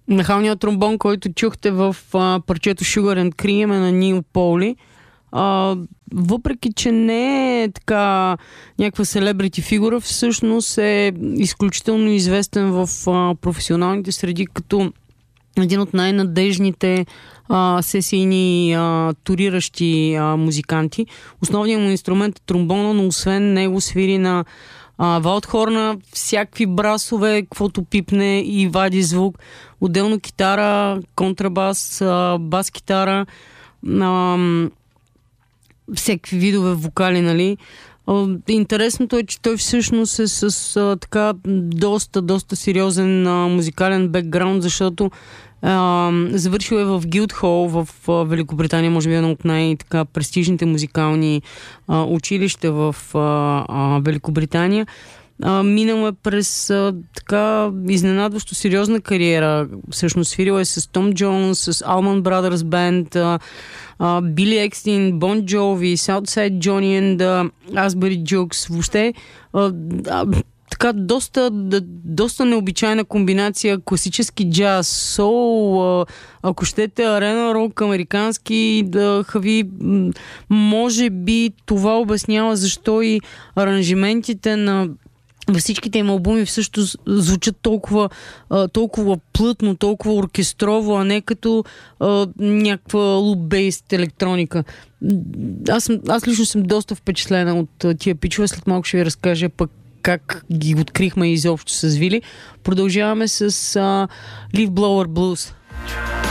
Нахалният тромбон, който чухте в парчето Sugar and Cream на Нил Поли. Въпреки, че не е така някаква селебрити фигура, всъщност е изключително известен в професионалните среди като един от най-надежните сесийни туриращи музиканти. Основният му инструмент е тромбона, но освен него свири на валдхорна, всякакви брасове, каквото пипне и вади звук. Отделно китара, контрабас, бас-китара, всякакви видове вокали, нали. Интересното е, че той всъщност е с така доста сериозен музикален бекграунд, защото завършил е в Гилдхол в Великобритания, може би едно от най-така престижните музикални училища в Великобритания. Минал е през така изненадващо сериозна кариера. Всъщност свирил е с Том Джонс, с Allman Brothers Band, Били Екстин, Бон Джови, Southside Johnny and Asbury Jukes. Въобще така доста необичайна комбинация класически джаз, соул, ако щете арена рок, американски хави. Може би това обяснява защо и аранжиментите на във всичките им албуми всъщност звучат толкова плътно, толкова оркестрово, а не като някаква луп-бейст електроника. Аз лично съм доста впечатлена от тия пичове. След малко ще ви разкажа пък как ги открихме изобщо с Вили. Продължаваме с Leaf Blower Blues.